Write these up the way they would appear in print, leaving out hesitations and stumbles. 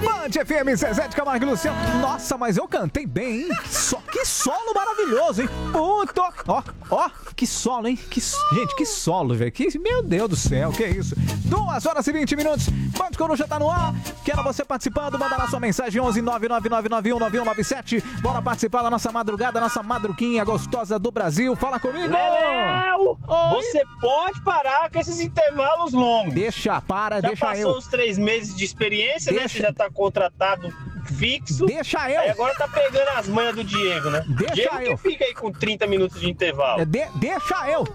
Band FM, Zezé de Camargo e Luciano. Nossa, mas eu cantei bem, hein? Que solo maravilhoso, hein? Puto! Ó, que solo, hein? Gente, que solo, velho. Meu Deus do céu, que isso? 2 horas e 20 minutos. Band Coruja tá no ar. Quero você participando. Manda lá sua mensagem 11 999919197. Bora participar da nossa madrugada, nossa madruguinha gostosa do Brasil. Fala comigo! Léo! Você pode parar com esses intervalos longos. Deixa eu. Já passou os 3 meses de experiência, né? Você já tá contratado fixo. Deixa eu. Aí agora tá pegando as manhas do Diego, né? Diego que fica aí com 30 minutos de intervalo. Deixa eu.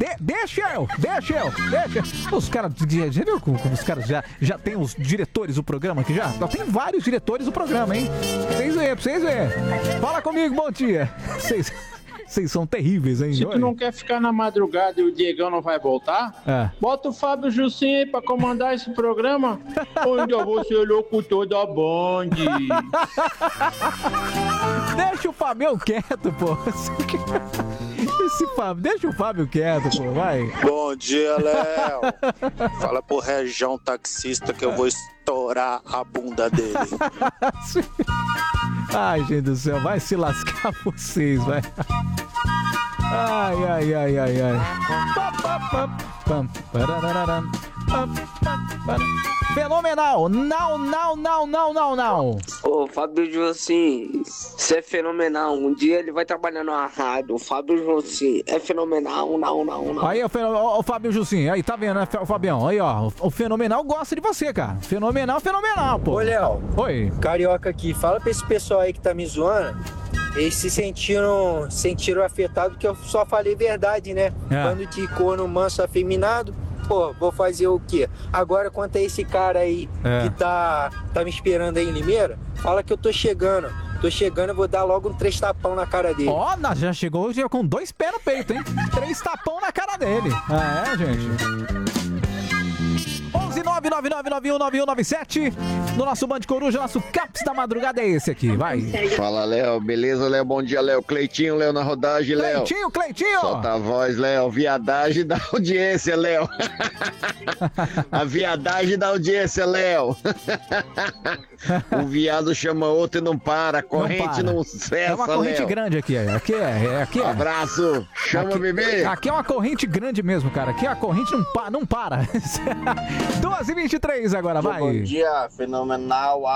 Os caras, já viu como os caras já tem os diretores do programa aqui já? Já tem vários diretores do programa, hein? Vocês verem. Fala comigo, bom dia. Vocês são terríveis, hein? Se tu não quer ficar na madrugada e o Diegão não vai voltar, bota o Fábio Jussim aí pra comandar esse programa. Onde eu vou ser locutor da Band. Deixa o Fábio quieto, pô. Deixa o Fábio quieto, pô, vai. Bom dia, Léo. Fala pro Região Taxista que eu vou estourar a bunda dele. Ai, gente do céu, vai se lascar vocês, vai. Ai. Fenomenal! Não. Ô, Fábio Jussim, você é fenomenal. Um dia ele vai trabalhar na rádio. O Fábio Jussim é fenomenal. Não. Aí, o Fábio Jussim, aí, tá vendo, né, o Fabião? Aí, ó, o Fenomenal gosta de você, cara. Fenomenal, pô. Ô, Léo. Oi. Carioca aqui, fala pra esse pessoal aí que tá me zoando. Eles se sentiram afetados porque eu só falei verdade, né? Quando de corno manso afeminado, pô, vou fazer o quê? Agora, quanto a esse cara aí que tá me esperando aí em Limeira, fala que eu tô chegando. Eu vou dar logo 3 tapão na cara dele. Ó, já chegou com 2 pés no peito, hein? 3 tapão na cara dele. Gente. 11999919197 no nosso Band Coruja, nosso Caps da madrugada é esse aqui, vai. Fala, Léo, beleza, Léo? Bom dia, Léo. Cleitinho, Léo, na rodagem, Léo. Cleitinho! Solta a voz, Léo. Viadagem da audiência, Léo. A viadagem da audiência, Léo. O viado chama outro e não para. A corrente não cessa, Léo. É uma corrente grande aqui, aqui é. Abraço. Chama, bebê. Aqui é uma corrente grande mesmo, cara. Aqui a corrente não para. 2h23 agora, vai. Bom dia, fenomenal,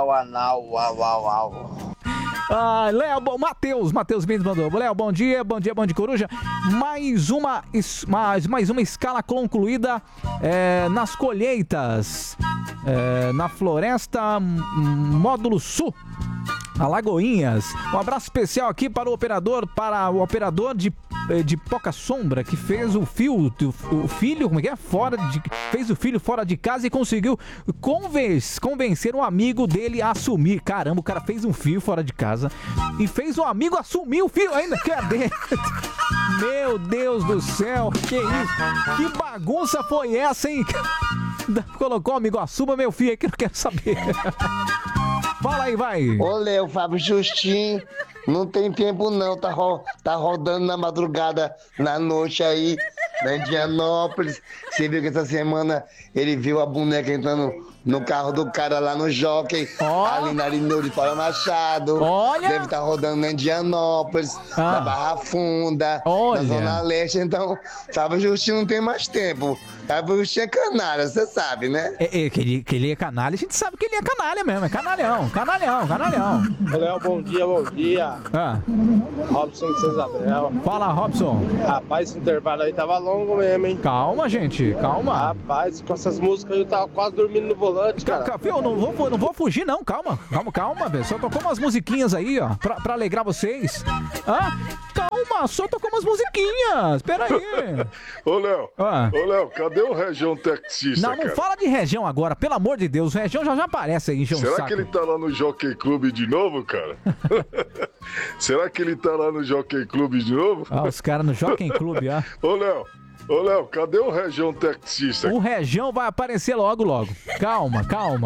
au. Léo, Matheus Mendes mandou. Léo, bom dia, Band Coruja. Mais uma escala concluída nas colheitas na Floresta Módulo Sul, Alagoinhas. Um abraço especial aqui para o operador de Poca Sombra, que fez o filho, como é que é? Fez o filho fora de casa e conseguiu convencer um amigo dele a assumir. Caramba, o cara fez um filho fora de casa e fez um amigo assumir o filho ainda. Cadê? Meu Deus do céu, que isso? Que bagunça foi essa, hein? Colocou o amigo, assuma meu filho aí que eu não quero saber. Fala aí, vai. Ô, Léo, Fábio Justim, não tem tempo não, tá rodando na madrugada, na noite aí, na Indianópolis. Você viu que essa semana ele viu a boneca entrando no carro do cara lá no Jockey, ali na Lineu de Fora Machado. Olha! Deve estar rodando na Indianópolis, na Barra Funda, na Zona Leste. Então, Fábio Justim não tem mais tempo. Fábio Justim é canalha, você sabe, né? Que ele é canalha, a gente sabe que ele é canalha mesmo, é canalhão. Léo, bom dia. Robson de Cesabel. Fala, Robson. Rapaz, esse intervalo aí tava longo mesmo, hein? Calma, gente, calma. Rapaz, com essas músicas eu tava quase dormindo no volante, cara. Eu não vou fugir, não, calma, velho. Só tocou umas musiquinhas aí, ó, pra alegrar vocês. Calma, só tocou umas musiquinhas, peraí. Ô, Léo, cadê o Região Taxista, Não fala de Região agora, pelo amor de Deus, o Região já aparece aí, encheu um saco. Será que ele tá lá no Jockey Club de novo, cara? Será que ele tá lá no Jockey Club de novo? Os caras no Jockey Club, ó. Ô, Léo, cadê o Região Taxista? O Região vai aparecer logo. Calma.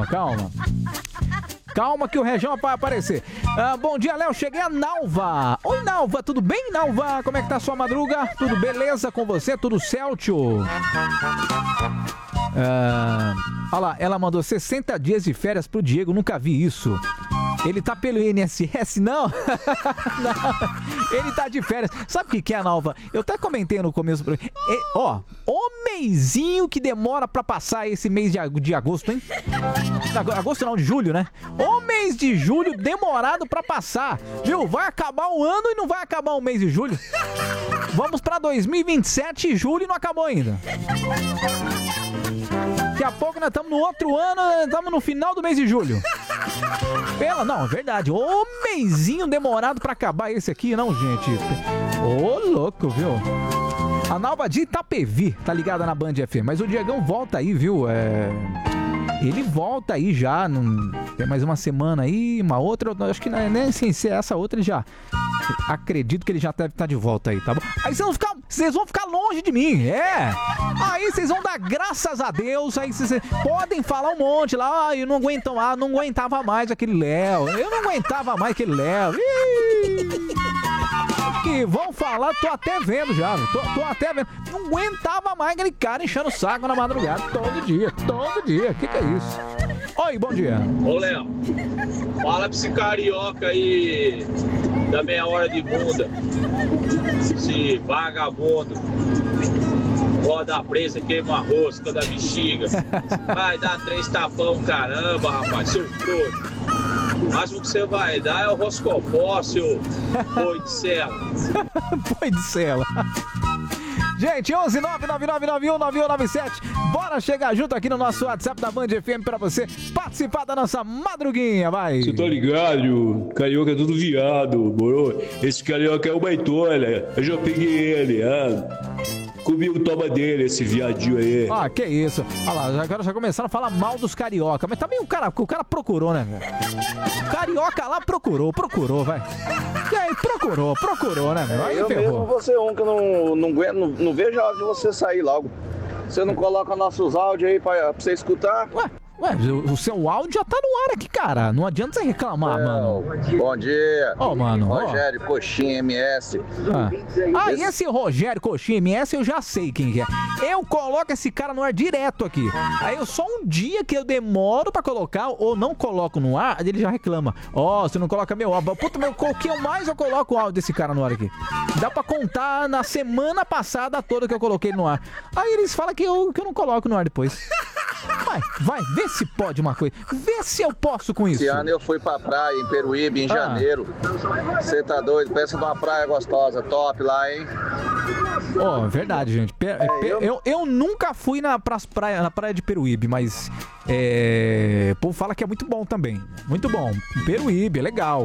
Calma que o Região vai aparecer. Bom dia, Léo. Cheguei a Nalva. Oi, Nalva. Tudo bem, Nalva? Como é que tá a sua madruga? Tudo beleza com você? Tudo Celtio? Olha lá, ela mandou 60 dias de férias pro Diego, nunca vi isso. Ele tá pelo INSS? Não. Não. Ele tá de férias. Sabe o que é, Nalva? Eu até comentei no começo. O meizinho que demora pra passar esse mês de agosto, hein? Agosto não, de julho, né? O mês de julho demorado pra passar. Viu? Vai acabar o ano e não vai acabar o mês de julho. Vamos pra 2027 e julho e não acabou ainda. Daqui a pouco nós estamos no outro ano, estamos no final do mês de julho. Não, é verdade. Ô, meizinho demorado pra acabar esse aqui, não, gente. Ô, louco, viu? A Nalva de Itapevi tá ligada na Band FM, mas o Diegão volta aí, viu? Ele volta aí já, tem mais uma semana aí, uma outra, acho que nem sem ser essa outra ele já... Acredito que ele já deve estar de volta aí, tá bom? Aí vocês vão ficar longe de mim, Aí vocês vão dar graças a Deus, aí vocês podem falar um monte lá, eu não aguentava mais aquele Léo, eu não aguentava mais aquele Léo. Que vão falar, tô até vendo já, tô até vendo. Não aguentava mais aquele cara enchendo o saco na madrugada, todo dia. Que é isso? Oi, bom dia. Ô, Léo, fala pra esse carioca aí da meia hora de bunda. Esse vagabundo. Roda presa, queima a rosca da bexiga. Vai dar 3 tapão, caramba, rapaz, seu trouxa. O máximo que você vai dar é o roscopó, seu boi de cela. Boi de cela. Gente, 11999919197. Bora chegar junto aqui no nosso WhatsApp da Band FM pra você participar da nossa madruguinha, vai. Você tá ligado? Carioca é tudo viado, moro? Esse carioca é o baitola. Eu já peguei ele, Comigo toma dele, esse viadinho aí. Que isso. Olha lá, agora já começaram a falar mal dos carioca. Mas também o cara procurou, né, velho? O carioca lá procurou, vai. E aí, procurou, né, velho? Aí eu ferrou. mesmo vou ser um que não vejo a hora de você sair logo. Você não coloca nossos áudios aí pra você escutar? Ué, o seu áudio já tá no ar aqui, cara. Não adianta você reclamar, mano. Bom dia. Mano. Rogério Coxinha MS. E esse Rogério Coxinha MS eu já sei quem é. Eu coloco esse cara no ar direto aqui. Aí eu só um dia que eu demoro pra colocar ou não coloco no ar, ele já reclama. Você não coloca meu áudio. Puta, o que mais eu coloco o áudio desse cara no ar aqui? Dá pra contar na semana passada toda que eu coloquei no ar. Aí eles falam que eu não coloco no ar depois. Vai, vê se pode uma coisa. Vê se eu posso com isso. Esse ano eu fui pra praia em Peruíbe, em janeiro. Você tá doido? Pensa numa praia gostosa, top lá, hein? Verdade, gente. Eu nunca fui na praia de Peruíbe, mas o povo fala que é muito bom também. Muito bom. Peruíbe, é legal.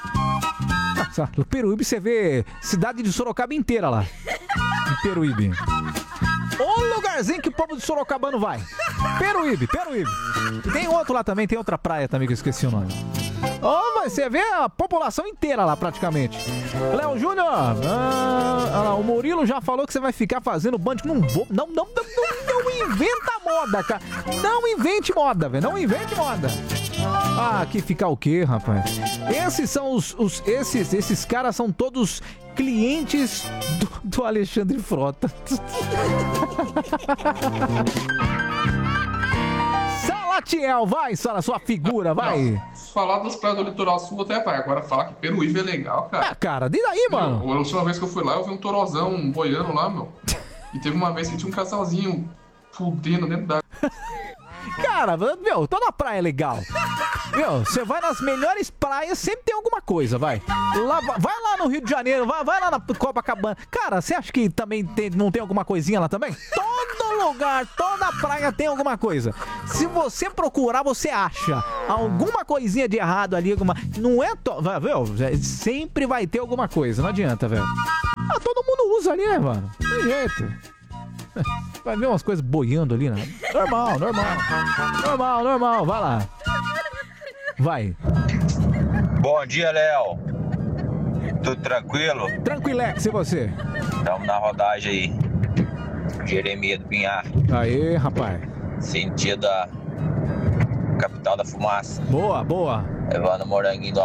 No Peruíbe você vê cidade de Sorocaba inteira lá. Em Peruíbe. O lugarzinho que o povo de Sorocabano vai. Peruíbe. Tem outro lá também, tem outra praia também que eu esqueci o nome. Você vê a população inteira lá praticamente. Léo Júnior, o Murilo já falou que você vai ficar fazendo band. Não inventa moda, cara. Não invente moda, velho. Não invente moda. Aqui ficar o quê, rapaz? Esses são esses caras são todos clientes do Alexandre Frota. Salatiel, vai, sua figura, vai. Não, falar das praias do litoral sul até vai. Agora falar que Peruíbe é legal, cara. Cara, diz aí, mano. A última vez que eu fui lá, eu vi um torozão boiando lá, meu. E teve uma vez que tinha um casalzinho fudendo dentro da... Cara, toda praia é legal. Você vai nas melhores praias, sempre tem alguma coisa, vai. Vai lá no Rio de Janeiro, vai lá na Copacabana. Cara, você acha que também não tem alguma coisinha lá também? Todo lugar, toda praia tem alguma coisa. Se você procurar, você acha alguma coisinha de errado ali, não é... Sempre vai ter alguma coisa, não adianta, velho. Todo mundo usa ali, né, mano? Tem jeito. Vai ver umas coisas boiando ali, né? Normal, vai lá. Vai. Bom dia, Léo. Tudo tranquilo? Tranquilex, e você? Estamos na rodagem aí. Jeremias do Pinhar. Aê, rapaz. Sentido a capital da fumaça. Boa. Levando o moranguinho do